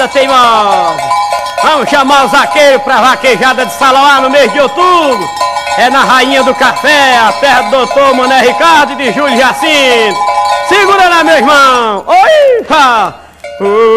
teimosa. Vamos chamar o zaqueiro pra vaquejada de Salauá no mês de outubro. É na Rainha do Café, a terra do doutor Mané Ricardo e de Júlio Jacinto. Segura lá, meu irmão. Oi!